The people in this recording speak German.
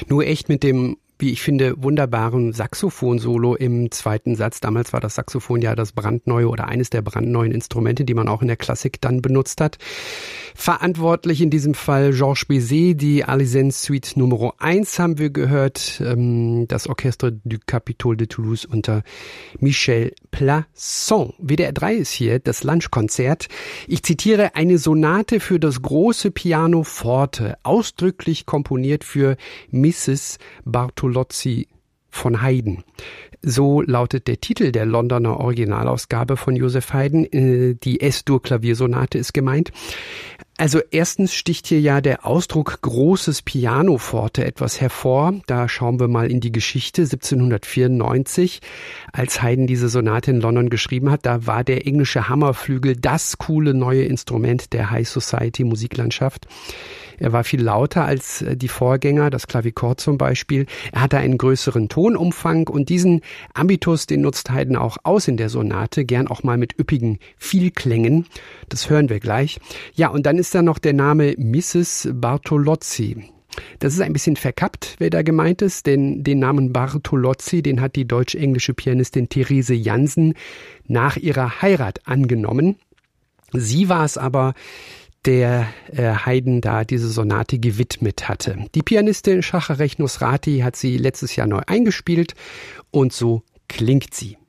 Nur echt mit dem, wie ich finde, wunderbaren Saxophon-Solo im zweiten Satz. Damals war das Saxophon ja das brandneue oder eines der brandneuen Instrumente, die man auch in der Klassik dann benutzt hat. Verantwortlich in diesem Fall Georges Bizet, die Alezane-Suite Nummer 1 haben wir gehört, das Orchestre du Capitole de Toulouse unter Michel Plasson. WDR 3 ist hier das Lunchkonzert. Ich zitiere: eine Sonate für das große Piano Forte, ausdrücklich komponiert für Mrs. Bartolozzi von Haydn. So lautet der Titel der Londoner Originalausgabe von Joseph Haydn. Die S-Dur-Klaviersonate ist gemeint. Also erstens sticht hier ja der Ausdruck großes Pianoforte etwas hervor. Da schauen wir mal in die Geschichte. 1794, als Haydn diese Sonate in London geschrieben hat, da war der englische Hammerflügel das coole neue Instrument der High Society Musiklandschaft. Er war viel lauter als die Vorgänger, das Klavichord zum Beispiel. Er hatte einen größeren Tonumfang und diesen Ambitus, den nutzt Haydn auch aus in der Sonate, gern auch mal mit üppigen Vielklängen. Das hören wir gleich. Ja, und dann ist da noch der Name Mrs. Bartolozzi. Das ist ein bisschen verkappt, wer da gemeint ist, denn den Namen Bartolozzi, den hat die deutsch-englische Pianistin Therese Jansen nach ihrer Heirat angenommen. Sie war es aber, der Haydn da diese Sonate gewidmet hatte. Die Pianistin Schacherech Nosrati hat sie letztes Jahr neu eingespielt und so klingt sie.